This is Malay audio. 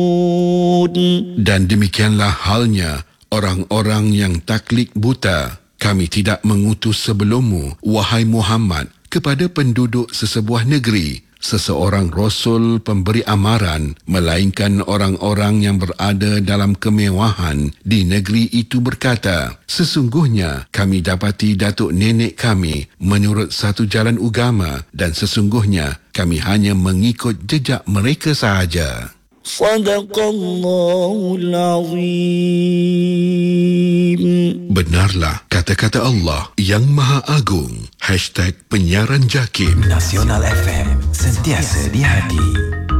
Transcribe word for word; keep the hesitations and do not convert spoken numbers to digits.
Dan demikianlah halnya orang-orang yang taklid buta. Kami tidak mengutus sebelummu, wahai Muhammad, kepada penduduk sesebuah negeri seseorang Rasul pemberi amaran, melainkan orang-orang yang berada dalam kemewahan di negeri itu berkata, sesungguhnya kami dapati datuk nenek kami menurut satu jalan agama dan sesungguhnya kami hanya mengikut jejak mereka sahaja. Sadaqallahul Azim. Benarlah kata-kata Allah yang Maha Agung. Hashtag Penyiaran Jakim. Nasional F M, sentiasa di hati.